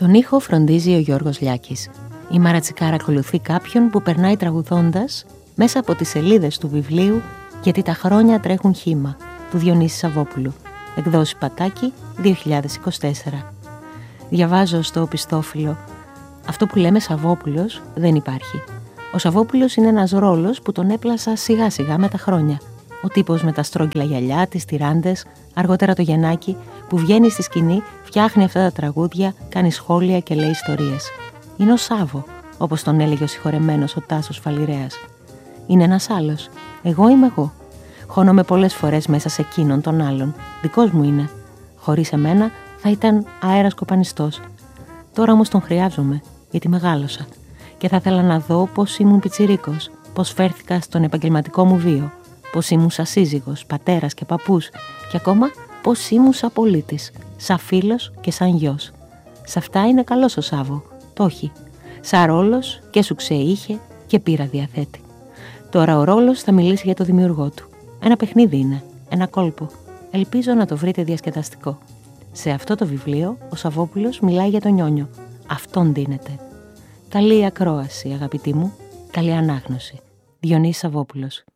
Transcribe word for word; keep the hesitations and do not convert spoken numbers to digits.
Τον ήχο φροντίζει ο Γιώργος Λιάκης. Η Μαρατσικάρα ακολουθεί κάποιον που περνάει τραγουδώντας μέσα από τις σελίδες του βιβλίου «Γιατί τα χρόνια τρέχουν χύμα» του Διονύση Σαββόπουλου, εκδόσεις Πατάκη δύο χιλιάδες είκοσι τέσσερα. Διαβάζω στο οπισθόφυλλο: αυτό που λέμε Σαββόπουλος δεν υπάρχει. Ο Σαββόπουλος είναι ένας ρόλος που τον έπλασα σιγά σιγά με τα χρόνια. Ο τύπος με τα στρόγγυλα γυαλιά, τις τυράντες, αργότερα το γεννάκι, που βγαίνει στη σκηνή, φτιάχνει αυτά τα τραγούδια, κάνει σχόλια και λέει ιστορίες. Είναι ο Σάββο, όπως τον έλεγε ο συγχωρεμένος ο Τάσος Φαλιρέας. Είναι ένας άλλος. Εγώ είμαι εγώ. Χώνομαι πολλές φορές μέσα σε εκείνον τον άλλον. Δικός μου είναι. Χωρίς εμένα θα ήταν αέρας κοπανιστός. Τώρα όμως τον χρειάζομαι, γιατί μεγάλωσα. Και θα ήθελα να δω πώς ήμουν πιτσιρίκος, πώς φέρθηκα στον επαγγελματικό μου βίο, πώς ήμουν σαν σύζυγος, πατέρας και παππούς, και ακόμα πώς ήμουν σαν πολίτης, σαν φίλος και σαν γιος. Σ' αυτά είναι καλός ο Σάββο, το έχει. Σαν ρόλος και σου ξεείχε και πείρα διαθέτει. Τώρα ο ρόλος θα μιλήσει για το δημιουργό του. Ένα παιχνίδι είναι, ένα κόλπο. Ελπίζω να το βρείτε διασκεδαστικό. Σε αυτό το βιβλίο ο Σαββόπουλος μιλάει για τον Νιόνιο. Αυτόν δίνεται. Καλή ακρόαση, αγαπητοί μου. Καλή ανάγνωση. Διονύσης Σαββόπουλος.